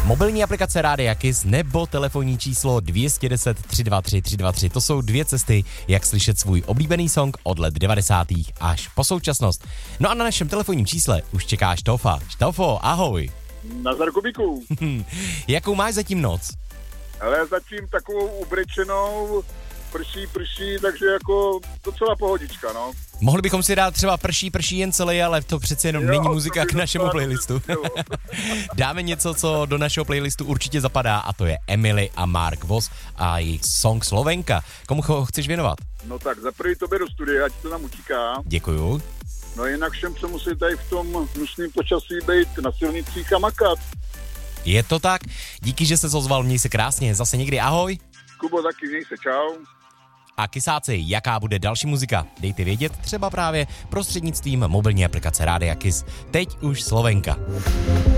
Mobilní aplikace Rádia Kiss nebo telefonní číslo 210 323 323. To jsou dvě cesty, jak slyšet svůj oblíbený song od let 90. až po současnost. No a na našem telefonním čísle už čeká Štofa. Štofo, ahoj. Nazdar Kubíku. Jakou máš zatím noc? Ale zatím takovou ubrečenou, prší, takže jako docela pohodička, no. Mohli bychom si dát třeba prší jen celý, ale to přece jenom není muzika k našemu playlistu. Dáme něco, co do našeho playlistu určitě zapadá, a to je Emily a Mark Voss a jejich song Slovenka. Komu ho chceš věnovat? No tak za prvý tobě do studia, ať to nám utíká. Děkuju. No a jinak všem, co musí tady v tom hnusným počasí být na silnicích a makat. Je to tak? Díky, že se ozval, měj se krásně, zase někdy ahoj. Kubo, taky měj se, čau. A Kisáci, jaká bude další muzika? Dejte vědět třeba právě prostřednictvím mobilní aplikace Rádia Kiss. Teď už Slovenka.